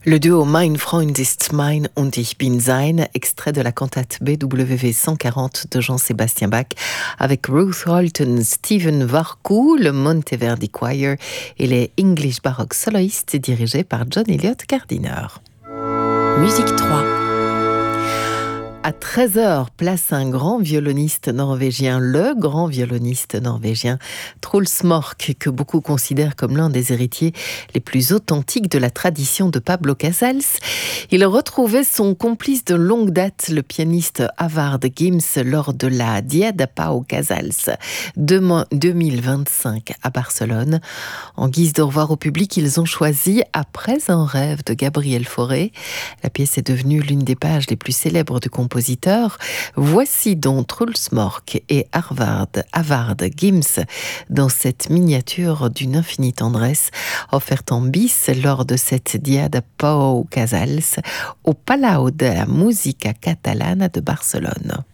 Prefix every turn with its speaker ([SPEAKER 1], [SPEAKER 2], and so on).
[SPEAKER 1] Le duo Mein Freund ist mein und ich bin sein, extrait de la cantate BWV 140 de Jean-Sébastien Bach, avec Ruth Holton, Stephen Warku, le Monteverdi Choir et les English Baroque Soloistes dirigés par John Elliott Gardiner. Musique 3. À 13h, place un grand violoniste norvégien, le grand violoniste norvégien, Truls Mork, que beaucoup considèrent comme l'un des héritiers les plus authentiques de la tradition de Pablo Casals. Il retrouvait son complice de longue date, le pianiste Havard Gims, lors de la Diada Pau Casals 2025 à Barcelone. En guise de revoir au public, ils ont choisi Après un rêve de Gabriel Fauré. La pièce est devenue l'une des pages les plus célèbres du compositeur. Voici donc Truls Mork et Havard Gims dans cette miniature d'une infinie tendresse offerte en bis lors de cette Diada Pau Casals au Palau de la Música Catalana de Barcelone.